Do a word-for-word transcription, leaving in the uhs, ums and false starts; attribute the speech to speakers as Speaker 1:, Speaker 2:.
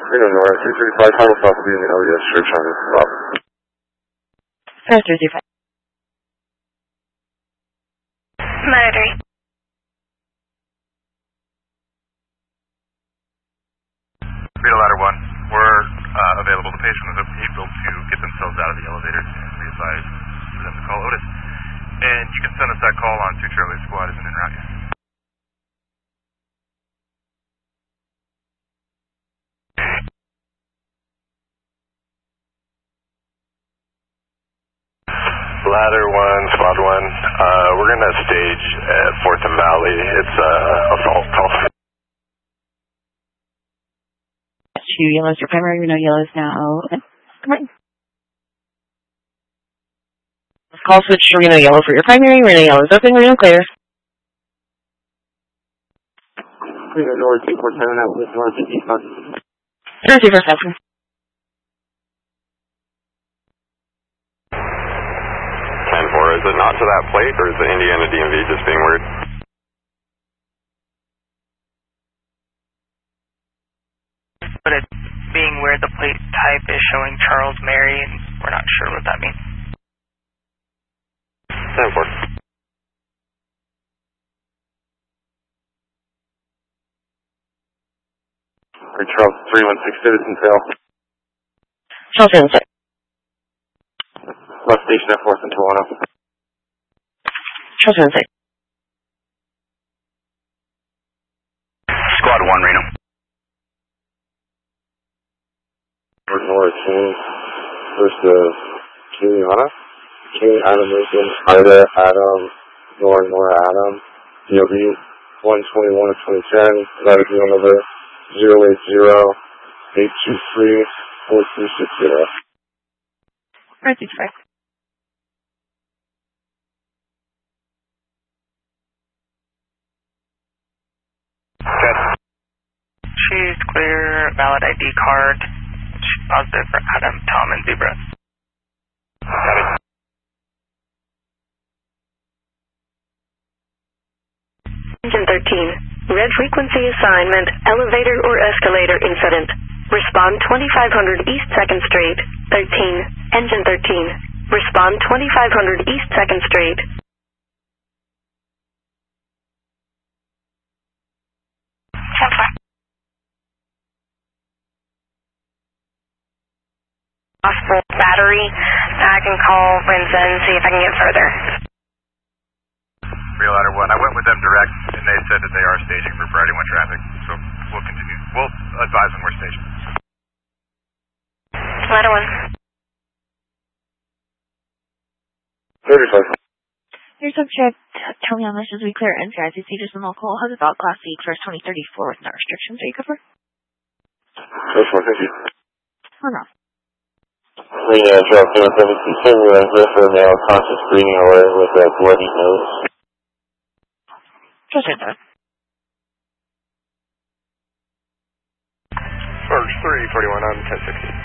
Speaker 1: Reno North, three thirty-five, final stop will be in the L E S church on this stop.
Speaker 2: Five three five.
Speaker 3: Monitor.
Speaker 4: Reno Ladder one, we're uh, available. The patient was able to get themselves out of the elevator, and we advise for them to call Otis. And you can send us that call on two Charlie Squad isn't en route yet.
Speaker 5: Ladder one, Squad one, uh, we're going to stage at fourth and Valley. It's a uh, assault call.
Speaker 2: Two yellows, your primary, Reno yellows now. Open. Come on. Call switch to Reno yellow for your primary, Reno yellows open, Reno clear.
Speaker 1: Reno North, two four ten, out with North fifty-five.
Speaker 2: Zero two four seven.
Speaker 5: ten four, is it not to that plate, or is the Indiana D M V just being weird?
Speaker 3: But it's being where the plate type is showing Charles Mary, and we're not sure what that means.
Speaker 5: ten four.
Speaker 1: Or Charles three one six Citizen Tail.
Speaker 2: Charles Citizen Tail.
Speaker 1: Left station at fourth and Toronto.
Speaker 2: Charles Citizen Tail.
Speaker 4: Squad one, Reno.
Speaker 1: North North, King versus Kiliana. King, Adam Lincoln, Ida, Adam, Nor, Nora, Adam. D O B one twenty-one of twenty ten. That is the number zero eight zero eight two three four three six zero.
Speaker 2: Right, six five.
Speaker 3: She's clear, valid I D card. She's positive for Adam, Tom, and Zebra.
Speaker 6: Engine thirteen, red frequency assignment, elevator or escalator incident. Respond twenty-five hundred East second Street. thirteen, engine thirteen. Respond twenty-five hundred East second Street.
Speaker 3: ten four. Possible battery. I can call Rinza and see if I can get further.
Speaker 4: Real Ladder one, I went with them direct, and they said that they are staging for priority one traffic, so we'll continue. We'll advise when we're staging.
Speaker 3: Ladder one.
Speaker 1: thirty-five.
Speaker 2: Your subject, tell me on this as we clear N C I C C just in local. Has about Class C first twenty thirty-four with no restrictions. Are you covered?
Speaker 1: First one, thank you.
Speaker 2: Or not?
Speaker 1: Green air drop seven seven two seven, we have for a male conscious breathing away with a bloody nose.
Speaker 2: Just hit that.
Speaker 5: First three forty-one on ten sixty.